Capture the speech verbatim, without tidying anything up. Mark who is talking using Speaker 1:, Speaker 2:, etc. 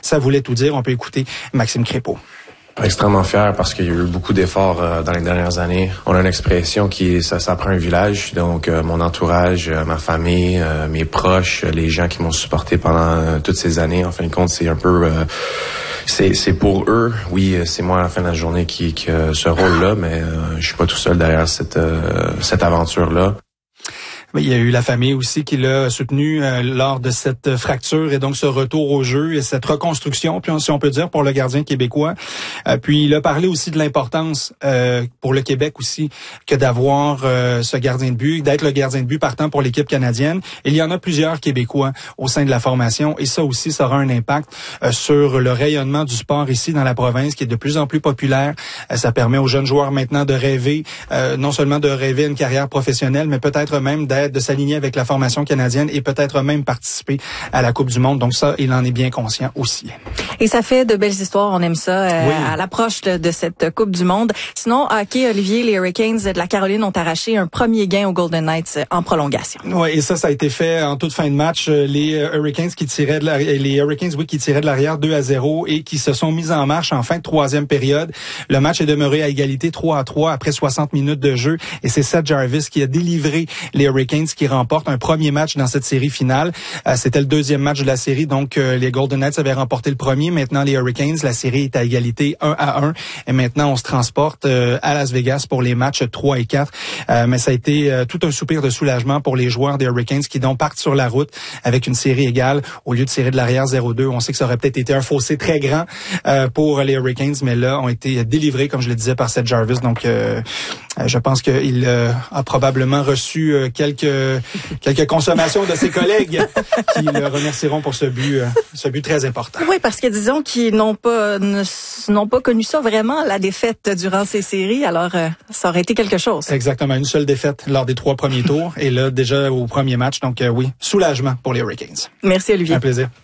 Speaker 1: Ça voulait tout dire. On peut écouter Maxime Crépeau.
Speaker 2: Extrêmement fier parce qu'il y a eu beaucoup d'efforts euh, dans les dernières années. On a une expression qui ça, ça prend un village. Donc euh, mon entourage, euh, ma famille, euh, mes proches, euh, les gens qui m'ont supporté pendant euh, toutes ces années. En fin de compte, c'est un peu, euh, c'est c'est pour eux. Oui, c'est moi à la fin de la journée qui qui a ce rôle-là, mais euh, je suis pas tout seul derrière cette euh, cette aventure-là.
Speaker 1: Il y a eu la famille aussi qui l'a soutenu euh, lors de cette fracture et donc ce retour au jeu et cette reconstruction, puis si on peut dire, pour le gardien québécois. Euh, puis il a parlé aussi de l'importance euh, pour le Québec aussi que d'avoir euh, ce gardien de but, d'être le gardien de but partant pour l'équipe canadienne. Et il y en a plusieurs Québécois au sein de la formation et ça aussi, ça aura un impact euh, sur le rayonnement du sport ici dans la province qui est de plus en plus populaire. Euh, ça permet aux jeunes joueurs maintenant de rêver, euh, non seulement de rêver une carrière professionnelle, mais peut-être même d'être de s'aligner avec la formation canadienne et peut-être même participer à la Coupe du Monde. Donc ça, il en est bien conscient aussi.
Speaker 3: Et ça fait de belles histoires, on aime ça, euh, oui. à l'approche de, de cette Coupe du Monde. Sinon, hockey, Olivier, les Hurricanes de la Caroline ont arraché un premier gain aux Golden Knights en prolongation.
Speaker 1: Oui, et ça, ça a été fait en toute fin de match. Les Hurricanes qui tiraient de la, les Hurricanes, oui, qui tiraient de l'arrière deux à zéro et qui se sont mis en marche en fin de troisième période. Le match est demeuré à égalité trois à trois après soixante minutes de jeu et c'est Seth Jarvis qui a délivré les Hurricanes qui remportent un premier match dans cette série finale. Euh, c'était le deuxième match de la série, donc euh, les Golden Knights avaient remporté le premier. Maintenant, les Hurricanes, la série est à égalité un à un. Et maintenant, on se transporte euh, à Las Vegas pour les matchs trois et quatre. Euh, mais ça a été euh, tout un soupir de soulagement pour les joueurs des Hurricanes qui donc partent sur la route avec une série égale au lieu de tirer de l'arrière zéro deux. On sait que ça aurait peut-être été un fossé très grand euh, pour les Hurricanes, mais là, ont été délivrés, comme je le disais, par Seth Jarvis. Donc, euh, je pense qu'il euh, a probablement reçu euh, quelques quelques consommations de ses collègues qui le remercieront pour ce but, euh, ce but très important.
Speaker 3: Oui, parce que disons qu'ils n'ont pas n'ont pas connu ça vraiment, la défaite durant ces séries. Alors, euh, ça aurait été quelque chose.
Speaker 1: Exactement, une seule défaite lors des trois premiers tours et là déjà au premier match. Donc euh, oui, soulagement pour les Hurricanes.
Speaker 3: Merci Olivier.
Speaker 1: Un plaisir.